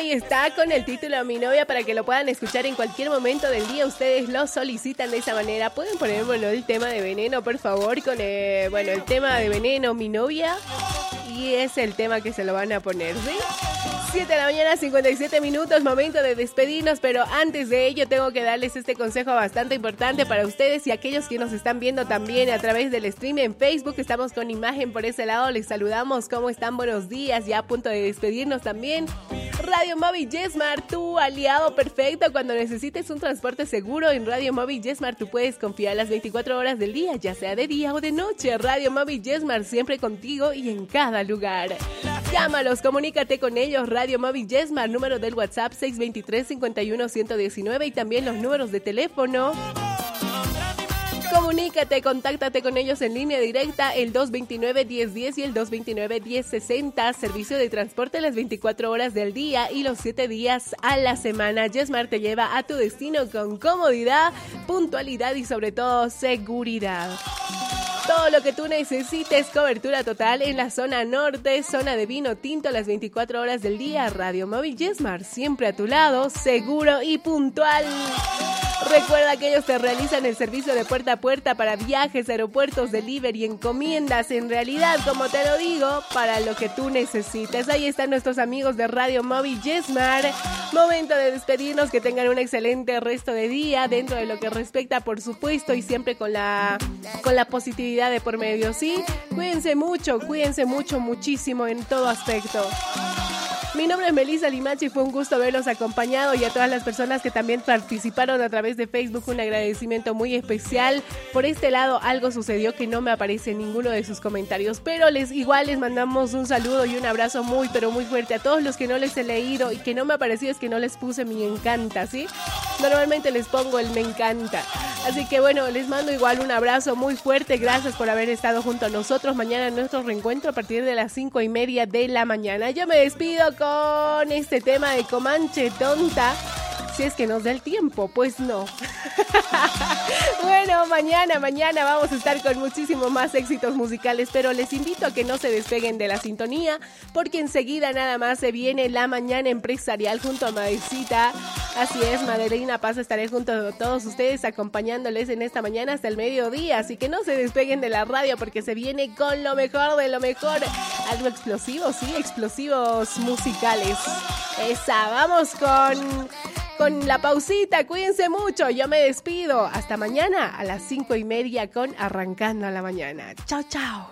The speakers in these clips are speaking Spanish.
Ahí está con el título Mi novia para que lo puedan escuchar en cualquier momento del día. Ustedes lo solicitan de esa manera. ¿Pueden poner, el tema de Veneno, por favor? Con el tema de Veneno, Mi novia. Y es el tema que se lo van a poner, ¿sí? 7 de la mañana, 57 minutos, momento de despedirnos, pero antes de ello tengo que darles este consejo bastante importante para ustedes y aquellos que nos están viendo también a través del stream en Facebook. Estamos con imagen por ese lado, les saludamos, ¿cómo están? Buenos días, ya a punto de despedirnos también. Radio Móvil Yesmart, tu aliado perfecto cuando necesites un transporte seguro. En Radio Móvil Yesmart tú puedes confiar las 24 horas del día, ya sea de día o de noche. Radio Móvil Yesmart, siempre contigo y en cada lugar. Llámalos, comunícate con ellos. Radio Móvil Yesmart, número del WhatsApp 623-51-119 y también los números de teléfono. Comunícate, contáctate con ellos en línea directa, el 229-1010 y el 229-1060. Servicio de transporte las 24 horas del día y los 7 días a la semana. Yesmart te lleva a tu destino con comodidad, puntualidad y sobre todo seguridad. Todo lo que tú necesites, cobertura total en la zona norte, zona de vino tinto las 24 horas del día. Radio Móvil Yesmart, siempre a tu lado, seguro y puntual. Recuerda que ellos te realizan el servicio de puerta a puerta para viajes, aeropuertos, delivery, encomiendas. En realidad, como te lo digo, para lo que tú necesites. Ahí están nuestros amigos de Radio Móvil Yesmart. Momento de despedirnos, que tengan un excelente resto de día dentro de lo que respecta, por supuesto, y siempre con la positividad de por medio, ¿sí? Cuídense mucho, muchísimo en todo aspecto. Mi nombre es Melissa Limachi, fue un gusto haberlos acompañado y a todas las personas que también participaron a través de Facebook, un agradecimiento muy especial. Por este lado algo sucedió que no me aparece en ninguno de sus comentarios, pero igual les mandamos un saludo y un abrazo muy, pero muy fuerte a todos los que no les he leído y que no me ha parecido, es que no les puse mi encanta, ¿sí? Normalmente les pongo el me encanta. Así que les mando igual un abrazo muy fuerte. Gracias por haber estado junto a nosotros. Mañana nuestro reencuentro a partir de las 5:30 de la mañana. Yo me despido con este tema de Comanche Tonta. Si es que nos da el tiempo, pues no. Mañana vamos a estar con muchísimos más éxitos musicales, pero les invito a que no se despeguen de la sintonía, porque enseguida nada más se viene la mañana empresarial junto a Madrecita. Así es, Madelina Paz, estaré junto a todos ustedes acompañándoles en esta mañana hasta el mediodía, así que no se despeguen de la radio porque se viene con lo mejor de lo mejor. Algo explosivo, sí, explosivos musicales. Vamos con la pausita, cuídense mucho, yo me despido, hasta mañana a las 5:30 con Arrancando a la Mañana. Chao, chao.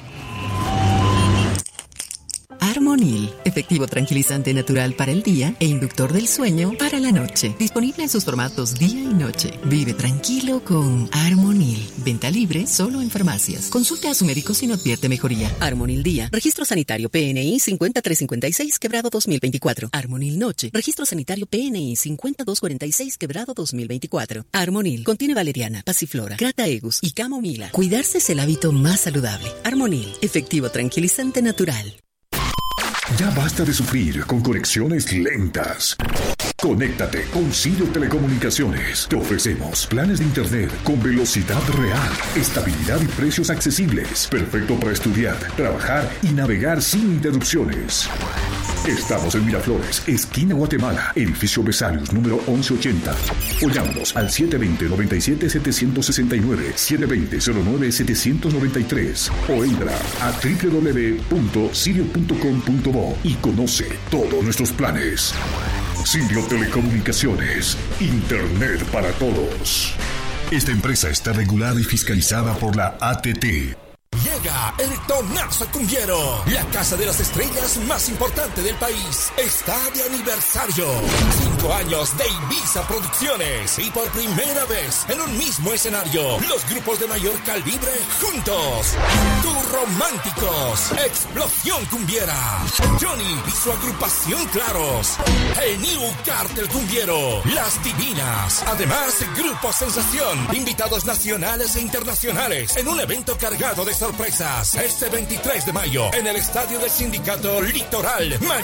Armonil, efectivo tranquilizante natural para el día e inductor del sueño para la noche. Disponible en sus formatos día y noche. Vive tranquilo con Armonil. Venta libre solo en farmacias. Consulte a su médico si no advierte mejoría. Armonil Día. Registro sanitario PNI 5356/2024. Armonil Noche. Registro sanitario PNI 5246/2024. Armonil. Contiene valeriana, pasiflora, crataegus y camomila. Cuidarse es el hábito más saludable. Armonil. Efectivo tranquilizante natural. Ya basta de sufrir con conexiones lentas. Conéctate con Sirio Telecomunicaciones. Te ofrecemos planes de internet con velocidad real, estabilidad y precios accesibles. Perfecto para estudiar, trabajar y navegar sin interrupciones. Estamos en Miraflores, esquina Guatemala, edificio Vesalius, número 1180. O llámanos al 720-97-769, 720-09-793. O entra a www.sirio.com.bo y conoce todos nuestros planes. Sirio Telecomunicaciones, Internet para todos. Esta empresa está regulada y fiscalizada por la ATT. Llega el Tonazo Cumbiero, la casa de las estrellas más importante del país. Está de aniversario. 5 años de Ibiza Producciones. Y por primera vez en un mismo escenario, los grupos de mayor calibre juntos. Románticos, Explosión Cumbiera, Johnny y su agrupación Claros, el New Cartel Cumbiero, Las Divinas, además Grupo Sensación, invitados nacionales e internacionales en un evento cargado de sorpresas, este 23 de mayo en el Estadio del Sindicato Litoral.